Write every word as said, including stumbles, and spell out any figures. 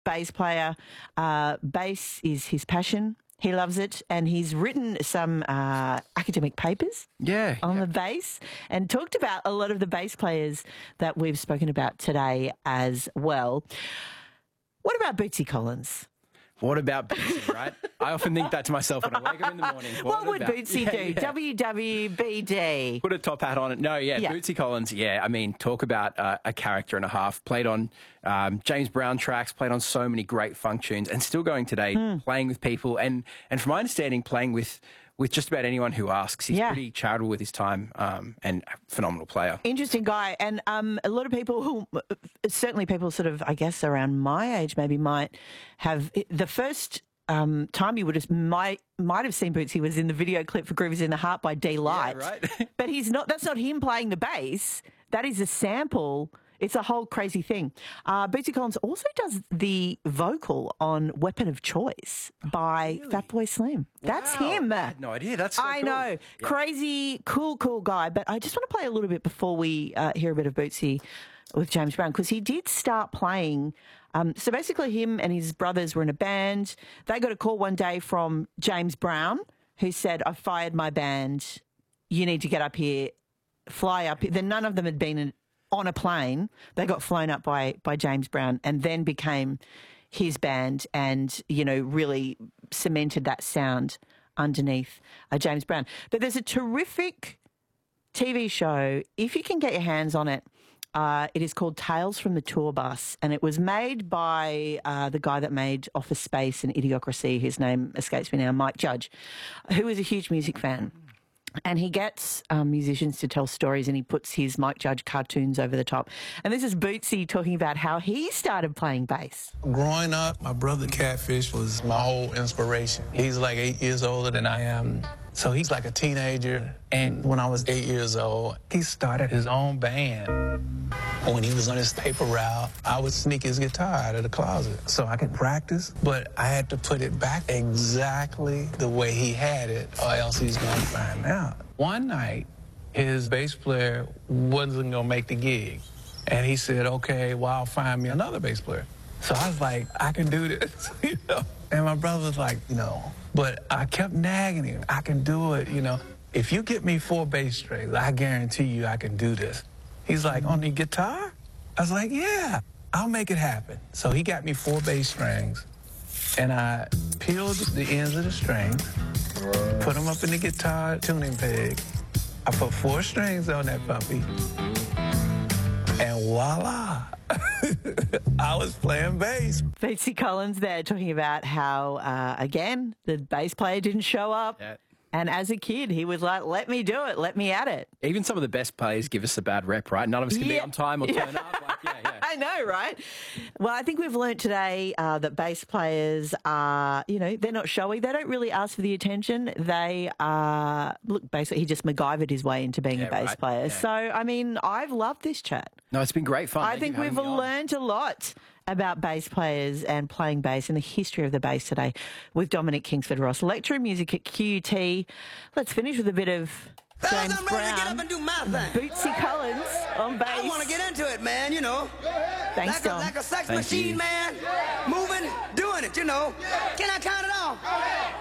bass player. Uh, bass is his passion. He loves it, and he's written some uh, academic papers yeah, on yeah. the bass and talked about a lot of the bass players that we've spoken about today as well. What about Bootsy Collins? What about Bootsy, right? I often think that to myself when I wake up in the morning. What, what would about, Bootsy yeah, do? Yeah. W W B D. Put a top hat on it. No, yeah, yeah. Bootsy Collins, yeah. I mean, talk about uh, a character and a half. Played on um, James Brown tracks, played on so many great funk tunes, and still going today, mm. playing with people. And, and from my understanding, playing with, with just about anyone who asks. He's yeah. pretty charitable with his time um, and a phenomenal player. Interesting guy. And um, a lot of people who, certainly people sort of, I guess, around my age maybe might have the first... Um, time you would have might might have seen Bootsy was in the video clip for Groovers in the Heart by D Light, yeah, right. But he's not. That's not him playing the bass. That is a sample. It's a whole crazy thing. Uh, Bootsy Collins also does the vocal on "Weapon of Choice" by really? Fatboy Slim. That's wow. him. I had no idea. That's so I cool. know, yeah. crazy, cool, cool guy. But I just want to play a little bit before we uh, hear a bit of Bootsy with James Brown, because he did start playing. Um, so basically him and his brothers were in a band. They got a call one day from James Brown, who said, "I've fired my band. You need to get up here, fly up here." Then none of them had been in, on a plane. They got flown up by, by James Brown and then became his band and, you know, really cemented that sound underneath uh, James Brown. But there's a terrific T V show, if you can get your hands on it. Uh, it is called Tales from the Tour Bus, and it was made by uh, the guy that made Office Space and Idiocracy. His name escapes me now, Mike Judge, who is a huge music fan. And he gets um, musicians to tell stories, and he puts his Mike Judge cartoons over the top. And this is Bootsy talking about how he started playing bass. Growing up, my brother Catfish was my whole inspiration. He's like eight years older than I am. So he's like a teenager. And when I was eight years old, he started his own band. When he was on his paper route, I would sneak his guitar out of the closet so I could practice. But I had to put it back exactly the way he had it, or else he's going to find out. One night, his bass player wasn't going to make the gig. And he said, "Okay, well, I'll find me another bass player." So I was like, I can do this, you know. And my brother was like, you know, but I kept nagging him. I can do it, you know. If you get me four bass strings, I guarantee you I can do this. He's like, on the guitar? I was like, yeah, I'll make it happen. So he got me four bass strings, and I peeled the ends of the strings, put them up in the guitar tuning peg. I put four strings on that puppy, and voila. I was playing bass. Bootsy Collins there talking about how, uh, again, the bass player didn't show up. Yeah. And as a kid, he was like, let me do it, let me at it. Even some of the best players give us a bad rep, right? None of us can yeah. be on time or turn up. Like, yeah, yeah. I know, right? Well, I think we've learnt today uh, that bass players are, you know, they're not showy. They don't really ask for the attention. They are, look, basically, he just MacGyvered his way into being yeah, a bass right. player. Yeah. So, I mean, I've loved this chat. No, it's been great fun. I Thank think you for we've having me on. learned a lot about bass players and playing bass and the history of the bass today with Dominic Kingsford Ross, lecturer in music at Q U T. Let's finish with a bit of James I'm ready Brown, to get up and do my thing. Bootsy Collins on bass. I want to get into it, man, you know. Thanks, like Dom. A, like a sex Thank machine, you. man. Moving, doing it, you know. Can I count it off?